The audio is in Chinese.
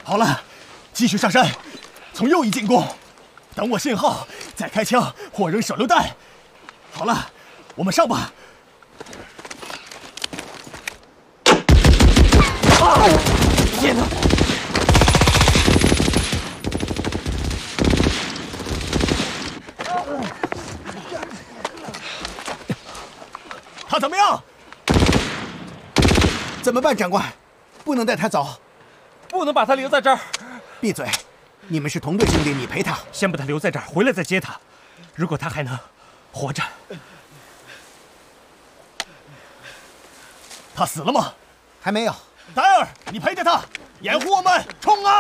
好了，继续上山，从右翼进攻，等我信号再开枪或扔手榴弹。好了，我们上吧。啊！天哪！他怎么样？ 怎么办，长官？不能带他走， 不能把他留在这儿。 闭嘴！你们是同队兄弟，你陪他。 先把他留在这儿，回来再接他。如果他还能活着， 他死了吗？ 还没有。 戴尔，你陪着他，掩护我们，冲啊！